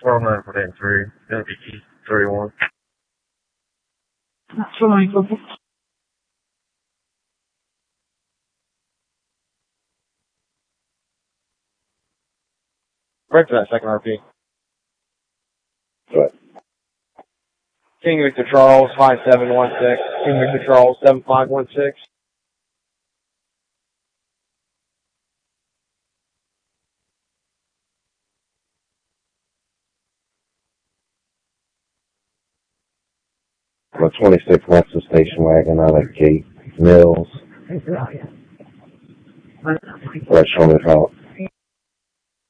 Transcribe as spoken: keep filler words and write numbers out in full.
twelve nine four eight three, M V T thirty-one. twelve nine four. Right for that second R P. What? King Victor Charles, five seven one six. King Victor Charles, seven five one six. I'm a twenty-six Lexus station wagon out of Gate Mills. Right, show me how.